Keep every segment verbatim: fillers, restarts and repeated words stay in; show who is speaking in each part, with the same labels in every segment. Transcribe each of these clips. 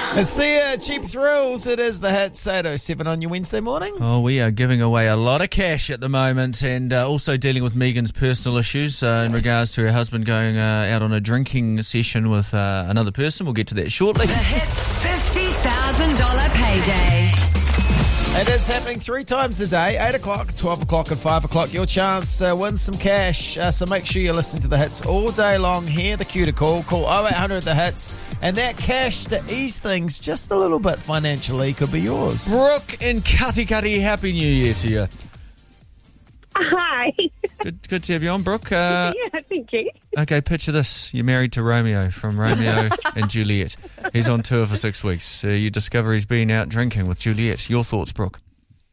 Speaker 1: See Cheap Thrills. It is the Hits eight oh seven on your Wednesday morning.
Speaker 2: Oh, we are giving away a lot of cash at the moment, and uh, also dealing with Megan's personal issues uh, in regards to her husband going uh, out on a drinking session with uh, another person. We'll get to that shortly.
Speaker 3: The Hits fifty thousand dollars payday.
Speaker 1: It is happening three times a day, eight o'clock, twelve o'clock and five o'clock. Your chance to win some cash. Uh, so make sure you listen to the Hits all day long. Hear the cue to call. Call oh eight hundred the hits. And that cash to ease things just a little bit financially could be yours.
Speaker 2: Brooke in Katikati, Happy New Year to you.
Speaker 4: Hi.
Speaker 2: Good, good to have you on, Brooke. Uh,
Speaker 4: Yeah, thank you.
Speaker 2: okay, picture this. You're married to Romeo from Romeo and Juliet. He's on tour for six weeks. Uh, you discover he's been out drinking with Juliet. Your thoughts, Brooke?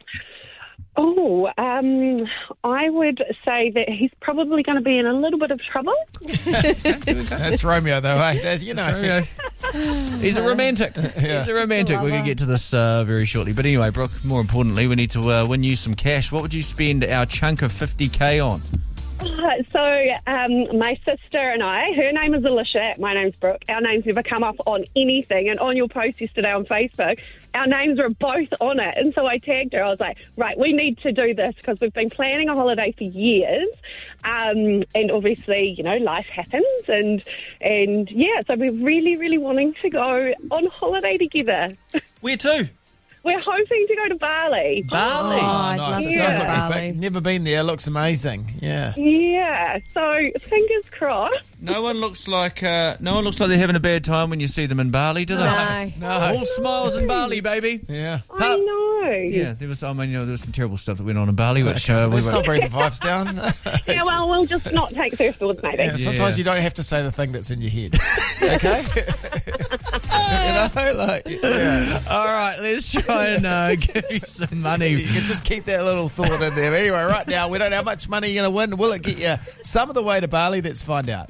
Speaker 4: Oh, um, I would say that he's probably going to be in a little bit of trouble.
Speaker 1: That's Romeo, though, eh? That's, you know.
Speaker 2: Romeo. He's a romantic.
Speaker 1: Yeah.
Speaker 2: He's a romantic. We're going to get to this uh, very shortly. But anyway, Brooke, more importantly, we need to uh, win you some cash. What would you spend our chunk of fifty K on?
Speaker 4: Uh, so um, my sister and I, her name is Alicia, my name's Brooke. Our names never come up on anything. And on your post yesterday on Facebook, our names were both on it. And so I tagged her. I was like, right, we need to do this because we've been planning a holiday for years. Um, and obviously, you know, life happens. And, and yeah, so we're really, really wanting to go on holiday together.
Speaker 2: Where to?
Speaker 4: We're hoping to go to Bali.
Speaker 2: Bali.
Speaker 1: Oh,
Speaker 5: I'd
Speaker 1: nice.
Speaker 5: love
Speaker 1: It
Speaker 5: to
Speaker 1: does
Speaker 4: go
Speaker 1: look
Speaker 4: to
Speaker 1: epic.
Speaker 5: Bali.
Speaker 1: Never been there. Looks amazing. Yeah.
Speaker 4: Yeah, so fingers crossed.
Speaker 2: No one looks like uh, no one looks like they're having a bad time when you see them in Bali, do they?
Speaker 5: No.
Speaker 2: All smiles in Bali, baby.
Speaker 1: Yeah.
Speaker 4: I know.
Speaker 2: Yeah, there was. I mean, you know, there was some terrible stuff that went on in Bali, which uh, we
Speaker 1: Let's not
Speaker 2: won't.
Speaker 1: bring the vibes down.
Speaker 4: Yeah, well, we'll just not take surfboards, maybe.
Speaker 1: Yeah, sometimes
Speaker 2: Yeah.
Speaker 1: you don't have to say the thing that's in your head. Okay? you know, like, yeah.
Speaker 2: All right, let's try and uh, give you some money.
Speaker 1: You can just keep that little thought in there. Anyway, right now, we don't know how much money you're going to win. Will it get you some of the way to Bali? Let's find out.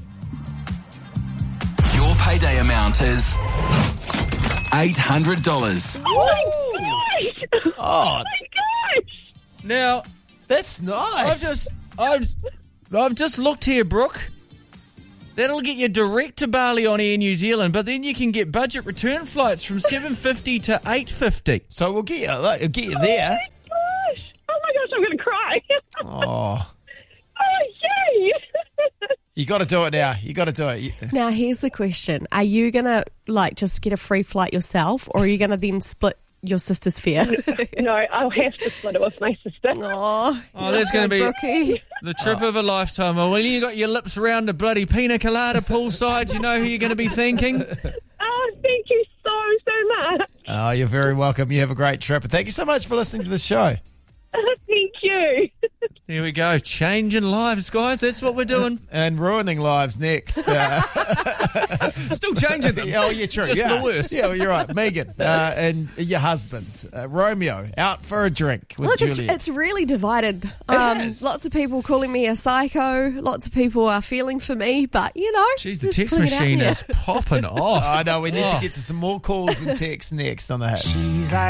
Speaker 6: Your payday amount is eight hundred dollars.
Speaker 4: Oh my gosh!
Speaker 1: Oh,
Speaker 4: Oh my gosh!
Speaker 2: Now,
Speaker 1: that's
Speaker 2: I've
Speaker 1: nice.
Speaker 2: just, I've, I've just looked here, Brooke. That'll get you direct to Bali on Air New Zealand, but then you can get budget return flights from seven fifty to eight fifty.
Speaker 1: So we'll get you, like, we'll get you there.
Speaker 4: Oh my gosh! Oh my gosh! I'm going to cry.
Speaker 1: Oh,
Speaker 4: Oh yay!
Speaker 1: you got to do it now. You got to do it. You-
Speaker 5: Now, here's the question. Are you going to, like, just get a free flight yourself, or are you going to then split your sister's fare?
Speaker 4: No, I'll have to split it with my sister.
Speaker 5: Oh,
Speaker 2: Oh, that's going to be
Speaker 5: Brookie.
Speaker 2: the trip of a lifetime. Oh, well, you got your lips around a bloody pina colada poolside. You know who you're going to be thanking?
Speaker 4: Oh, thank you so, so much.
Speaker 1: Oh, you're very welcome. You have a great trip. And thank you so much for listening to the show.
Speaker 4: Thank you.
Speaker 2: Here we go. Changing lives, guys. That's what we're doing.
Speaker 1: And ruining lives next. Uh,
Speaker 2: Still changing them.
Speaker 1: oh, yeah, true.
Speaker 2: Just
Speaker 1: yeah.
Speaker 2: the worst.
Speaker 1: Yeah, well, you're right. Megan uh, and your husband, uh, Romeo, out for a drink with
Speaker 5: Look, it's,
Speaker 1: Juliet.
Speaker 5: it's really divided. Um,
Speaker 2: is.
Speaker 5: lots of people calling me a psycho. Lots of people are feeling for me, but, you know.
Speaker 2: Jeez, the
Speaker 5: just
Speaker 2: text
Speaker 5: putting it out
Speaker 2: machine
Speaker 5: there.
Speaker 2: is popping off.
Speaker 1: I know, we need
Speaker 2: Oh.
Speaker 1: to get to some more calls and texts next on the Hits.